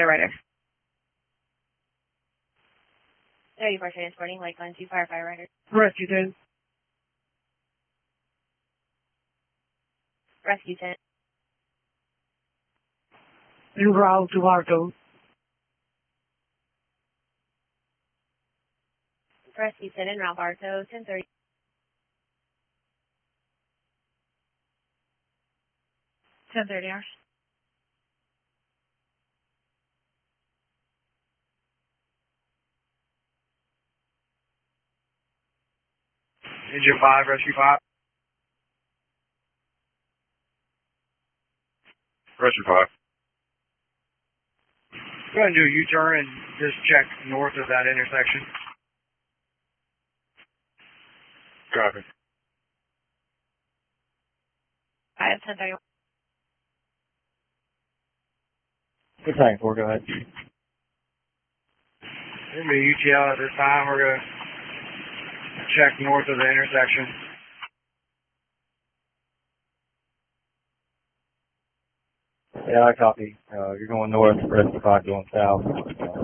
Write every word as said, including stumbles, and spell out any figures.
Rider. thirty-four transporting, Lakeland two fire firefighter. Rescue ten. Rescue ten. En route to Arco. Rescue ten in Ralph Arco, ten thirty. ten thirty hours. Engine five, Rescue five. Rescue five. Go ahead and do a U-turn and just check north of that intersection. Copy. I have ten thirty. Good time, four, go ahead. We're going to U T L at this time. We're going to check north of the intersection. Yeah, I copy. Uh, you're going north, Rescue five going south. Uh,